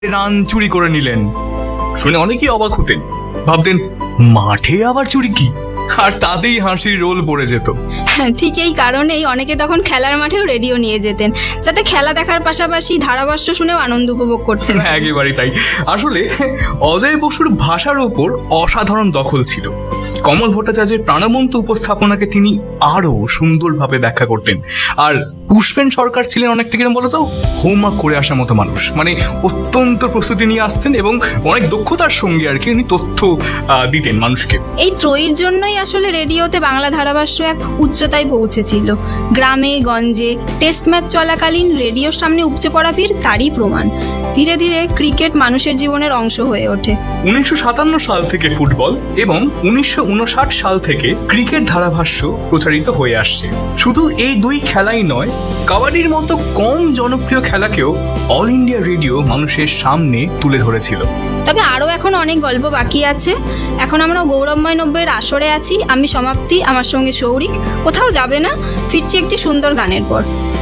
Run চুরি করে নিলেন। শুনে অনেকেই অবাক হতেন, ভাবতেন মাঠে আবার চুরি কি, আর তাতেই হাসির রোল পড়ে যেত। ঠিক এই কারণেই অনেকে তখন খেলার মাঠেও রেডিও নিয়ে যেতেন, যাতে খেলা দেখার পাশাপাশি ধারাভাষ্য শুনেও আনন্দ উপভোগ করতেন। একেবারেই তাই। আসলে অজয় বসুর ভাষার ওপর অসাধারণ দখল ছিল। কমল ভট্টাচার্যের প্রাণবন্ত উপস্থাপনাকে তিনি আরো সুন্দরভাবে ব্যাখ্যা করতেন। আর পুষ্পেন সরকার ছিলেন অনেকটা কিরকম বলতো, হোমওয়ার্ক করে আসার মতো মানুষ, মানে অত্যন্ত প্রস্তুতি নিয়ে আসতেন এবং অনেক দক্ষতার সঙ্গে আর কি উনি তথ্য দিতেন মানুষকে। এই ত্রয়ীর জন্যই আসলে রেডিওতে বাংলা ধারাভাষ্য এক উচ্চতায় পৌঁছেছিল। গ্রামে গঞ্জে টেস্ট ম্যাচ চলাকালীন রেডিওর সামনে উপচে পড়া ভিড় তারই প্রমাণ। ধীরে ধীরে ক্রিকেট মানুষের জীবনের অংশ হয়ে ওঠে। 1957 সাল থেকে ফুটবল এবং 1959 সাল থেকে ক্রিকেট ধারাভাষ্য প্রচারিত হয়ে আসছে। শুধু এই দুই খেলাই নয়, কাবাডির মতো কম জনপ্রিয় খেলাকেও অল ইন্ডিয়া রেডিও মানুষের সামনে তুলে ধরেছিল। তবে আরও এখন অনেক গল্প বাকি আছে। এখন আমরা গৌরবময় 90-এর আসরে আছি। আমি সমাপ্তি, আমার সঙ্গে সৌরিক। কোথাও যাবে না, ফিরছি একটি সুন্দর গানের পর।